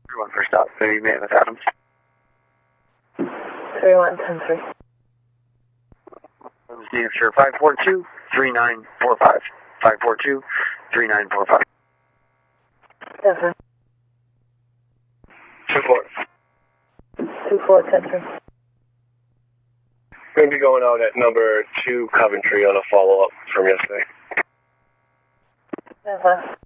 Everyone first stop. Maybe Mammoth Adams. 3110-3. New Hampshire 542-3945. 542-3945. Yes, sir. 2-4. 2410-3. Going to be going out at number 2 Coventry on a follow-up from yesterday. Yes, sir.